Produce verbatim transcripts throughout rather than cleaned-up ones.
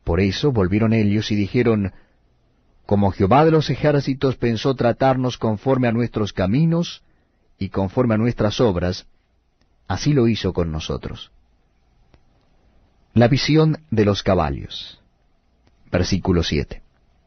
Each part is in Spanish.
Por eso volvieron ellos y dijeron, como Jehová de los ejércitos pensó tratarnos conforme a nuestros caminos y conforme a nuestras obras, así lo hizo con nosotros. La visión de los caballos. Versículo siete.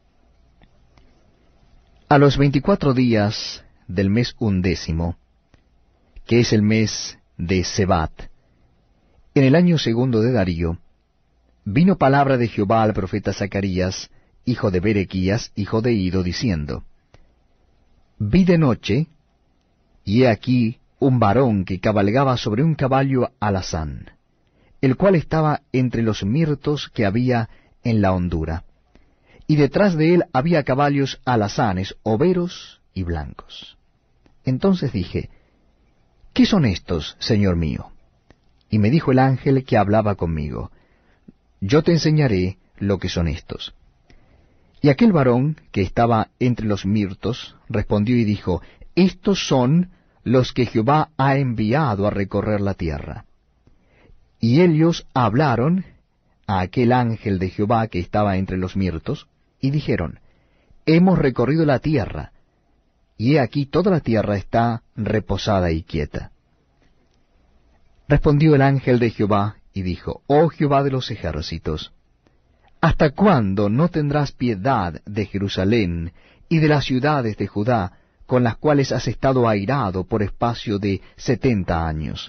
A los veinticuatro días del mes undécimo, que es el mes de Sebat, en el año segundo de Darío, vino palabra de Jehová al profeta Zacarías, hijo de Berequías, hijo de Ido, diciendo, Vi de noche, y he aquí un varón que cabalgaba sobre un caballo alazán, el cual estaba entre los mirtos que había en la hondura, y detrás de él había caballos alazanes, overos y blancos. Entonces dije, ¿qué son estos, Señor mío? Y me dijo el ángel que hablaba conmigo, Yo te enseñaré lo que son estos. Y aquel varón que estaba entre los mirtos respondió y dijo, Estos son los que Jehová ha enviado a recorrer la tierra. Y ellos hablaron a aquel ángel de Jehová que estaba entre los mirtos, y dijeron, Hemos recorrido la tierra, y he aquí toda la tierra está reposada y quieta. Respondió el ángel de Jehová, y dijo, Oh Jehová de los ejércitos, ¿hasta cuándo no tendrás piedad de Jerusalén y de las ciudades de Judá, con las cuales has estado airado por espacio de setenta años?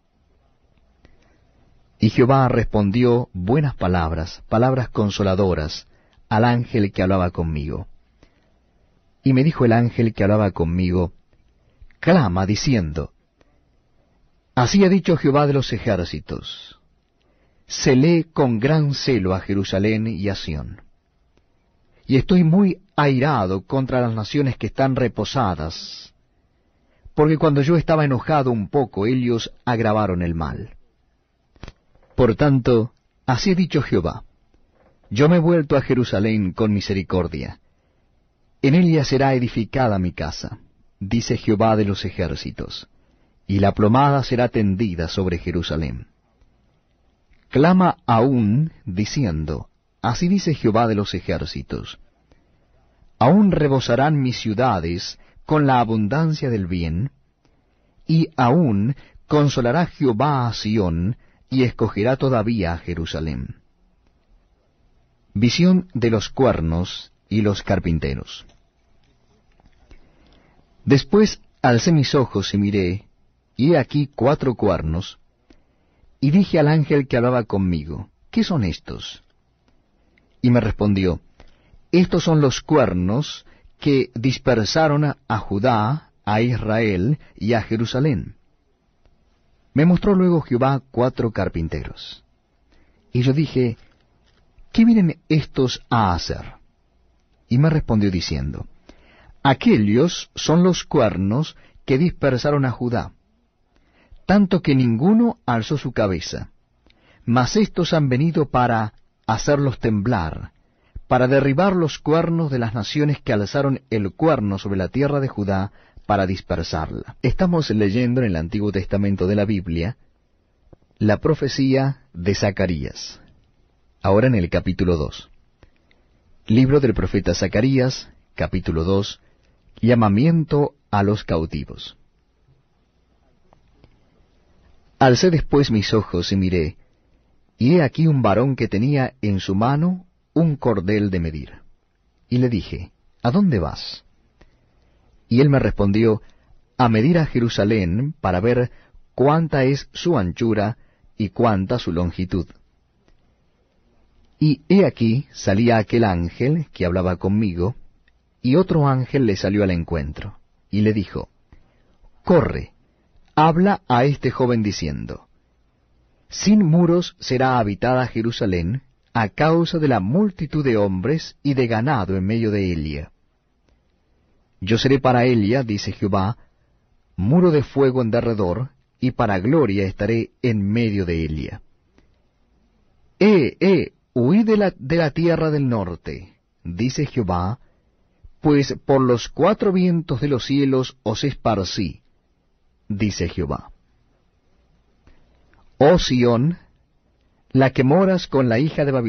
Y Jehová respondió buenas palabras, palabras consoladoras, al ángel que hablaba conmigo. Y me dijo el ángel que hablaba conmigo, Clama diciendo, Así ha dicho Jehová de los ejércitos, celé con gran celo a Jerusalén y a Sión. Y estoy muy airado contra las naciones que están reposadas, porque cuando yo estaba enojado un poco, ellos agravaron el mal. Por tanto, así ha dicho Jehová, yo me he vuelto a Jerusalén con misericordia. En ella será edificada mi casa, dice Jehová de los ejércitos, y la plomada será tendida sobre Jerusalén. Clama aún, diciendo, así dice Jehová de los ejércitos, aún rebosarán mis ciudades con la abundancia del bien, y aún consolará Jehová a Sión, y escogerá todavía a Jerusalén. Visión de los cuernos y los carpinteros. Después alcé mis ojos y miré, y he aquí cuatro cuernos, y dije al ángel que hablaba conmigo, ¿qué son estos? Y me respondió, estos son los cuernos que dispersaron a Judá, a Israel y a Jerusalén. Me mostró luego Jehová cuatro carpinteros. Y yo dije, ¿qué vienen estos a hacer? Y me respondió diciendo, aquellos son los cuernos que dispersaron a Judá, tanto que ninguno alzó su cabeza, mas estos han venido para hacerlos temblar, para derribar los cuernos de las naciones que alzaron el cuerno sobre la tierra de Judá, para dispersarla. Estamos leyendo en el Antiguo Testamento de la Biblia la profecía de Zacarías. Ahora en el capítulo dos. Libro del profeta Zacarías, capítulo dos, llamamiento a los cautivos. Alcé después mis ojos y miré, y he aquí un varón que tenía en su mano un cordel de medir. Y le dije, ¿a dónde vas? Y él me respondió, a medir a Jerusalén para ver cuánta es su anchura y cuánta su longitud. Y he aquí salía aquel ángel que hablaba conmigo, y otro ángel le salió al encuentro, y le dijo, corre, habla a este joven diciendo, sin muros será habitada Jerusalén, a causa de la multitud de hombres y de ganado en medio de ella. Yo seré para ella, dice Jehová, muro de fuego en derredor, y para gloria estaré en medio de ella. Eh, eh, huid de la, de la tierra del norte, dice Jehová, pues por los cuatro vientos de los cielos os esparcí, dice Jehová. Oh Sión, la que moras con la hija de Babilonia,